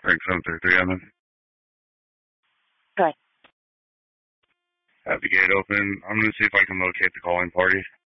Frank 733 on them. Okay. Have the gate open. I'm going to see if I can locate the calling party.